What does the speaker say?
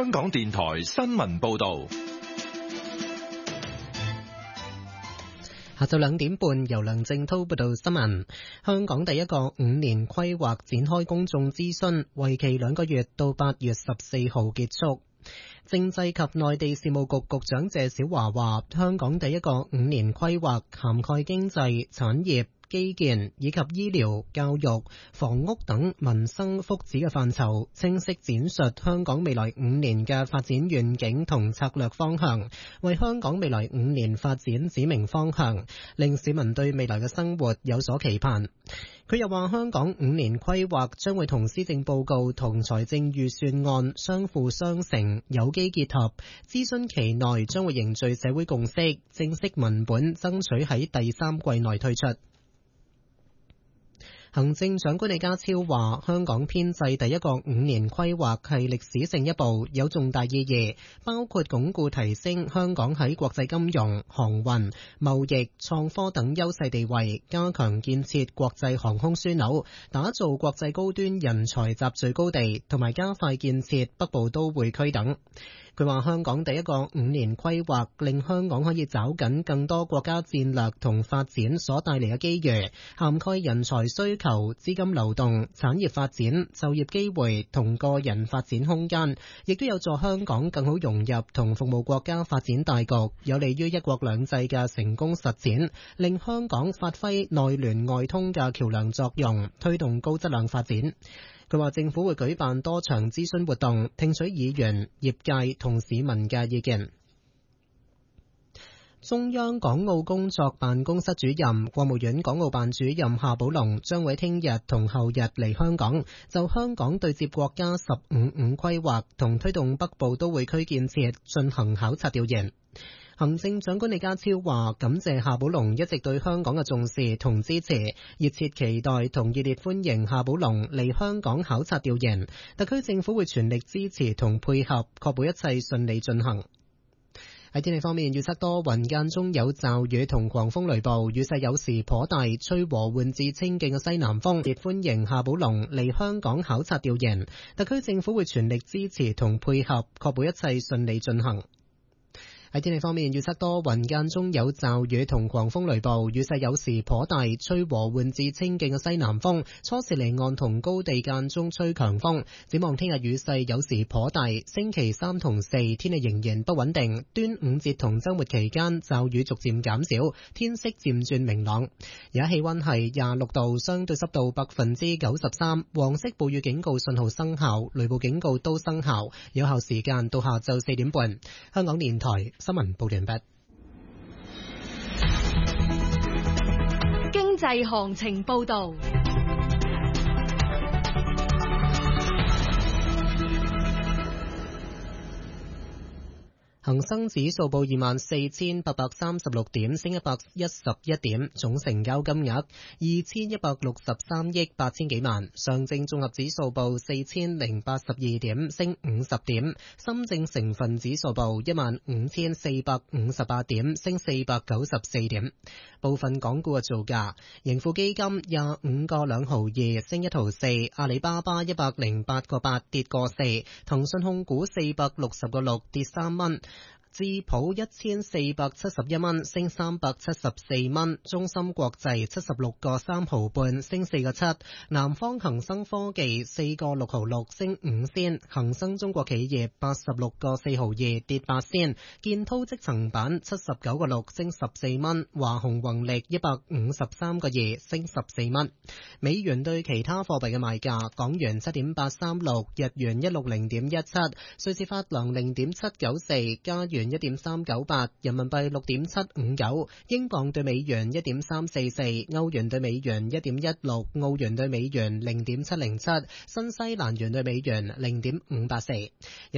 香港電台新聞報道。 下晝2點半，由梁正滔報道新聞。香港第一個5年規劃展開公眾諮詢，為期2個月，到8月14號結束。政制及內地事務局局長謝小華話，香港第一個5年規劃涵蓋經濟、產業、基建以及醫療、教育、房屋等民生福祉嘅範疇，清晰展述香港未來5年嘅發展願景同策略方向，為香港未來5年發展指明方向，令市民對未來嘅生活有所期盼。佢又話，香港5年規劃將會同施政報告同財政預算案相輔相成，有機結合。諮詢期內將會凝聚社會共識，正式文本爭取喺第3季內推出。行政長官李家超話，香港編制第一個5年規劃係歷史性一步，有重大意義，包括鞏固提升香港喺國際金融、航運、貿易、創科等優勢地位，加強建設國際航空樞紐，打造國際高端人才集聚高地，同埋加快建設北部都會區等。佢話，香港第一個5年規劃令香港可以抓緊更多國家戰略同發展所帶嚟嘅機遇，涵蓋人才需求、資金流動、產業發展、就業機會同個人發展空間，亦都有助香港更好融入同服務國家發展大局，有利於一國兩制嘅成功實踐，令香港發揮內聯外通嘅橋樑作用，推動高質量發展。佢話，政府會舉辦多場諮詢活動，聽取議員、業界同市民嘅意見。中央港澳工作辦公室主任、國務院港澳辦主任夏寶龍將會聽日同後日嚟香港，就香港對接國家15五規劃同推動北部都會區建設進行考察調研。行政長官李家超話，感謝夏寶龍一直對香港嘅重視同支持，熱切期待同熱烈歡迎夏寶龍嚟香港考察調研。特區政府會全力支持同配合，確保一切順利進行。喺天氣方面，預測多雲間中有驟雨同狂風雷暴，雨勢有時頗大，吹和緩至清勁嘅西南風。熱歡迎夏寶龍嚟香港考察調研。特區政府會全力支持同配合，確保一切順利進行。喺天氣方面，預測多雲間中有驟雨同狂風雷暴，雨勢有時頗大，吹和緩至清勁嘅西南風，初時離岸同高地間中吹強風。展望聽日雨勢有時頗大，星期3同4天氣仍然不穩定，端午節同週末期間驟雨逐漸減少，天色漸轉明朗。而家氣溫係26度，相對濕度93%，黃色暴雨警告信號生效，雷暴警告都生效，有效時間到下晝4點半。香港電台新聞報完畢。 經濟行情報道。 恒生指數報24,836點，升111點，總成交金額2163億8千幾萬。上證綜合指數報4082點，升50點。深證成分指數報15458點，升494點。部分港股嘅造價：盈富基金25個2毫2，升1毫4；阿里巴巴108個8，跌個4；騰訊控股460個6，跌3蚊。智普1471蚊，升374蚊；中芯國際76個3毫半，升4個7；南方恒生科技4個6毫6，升5仙；恒生中國企業86個4毫2，跌8仙；建滔積層板79個6，升14蚊；華虹宏力153個2，升14蚊。美元對其他貨幣嘅賣價：港元7.836，日元160.17，瑞士法郎0.794，加元1.398，人民幣6.759，英鎊對美元1.344，歐元對美元1.16，澳元對美元0.707，新西蘭元對美元0.584。